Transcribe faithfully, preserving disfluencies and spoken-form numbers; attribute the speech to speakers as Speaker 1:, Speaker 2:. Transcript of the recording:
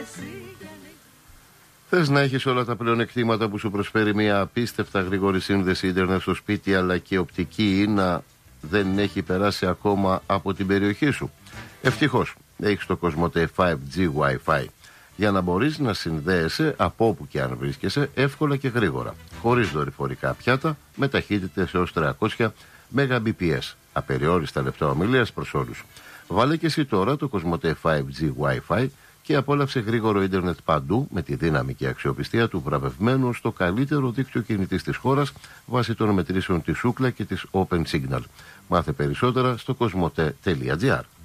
Speaker 1: Θες να έχεις όλα τα πλεονεκτήματα που σου προσφέρει μια απίστευτα γρήγορη σύνδεση ίντερνετ στο σπίτι, αλλά και οπτική ή να δεν έχει περάσει ακόμα από την περιοχή σου? Ευτυχώς έχεις το Κοσμοτέ φάιβ τζι Wi-Fi για να μπορείς να συνδέεσαι από όπου και αν βρίσκεσαι εύκολα και γρήγορα, χωρίς δορυφορικά πιάτα, με ταχύτητες έως τριακόσια Mbps, απεριόριστα λεπτά ομιλίας προς όλους. Βάλε και εσύ τώρα το Κοσμοτέ φάιβ τζι Wi-Fi και απόλαυσε γρήγορο ίντερνετ παντού με τη δύναμη και αξιοπιστία του βραβευμένου στο καλύτερο δίκτυο κινητής της χώρας βάσει των μετρήσεων της Ookla και της Open Signal. Μάθε περισσότερα στο κοσμοτέ τελεία τζι άρ.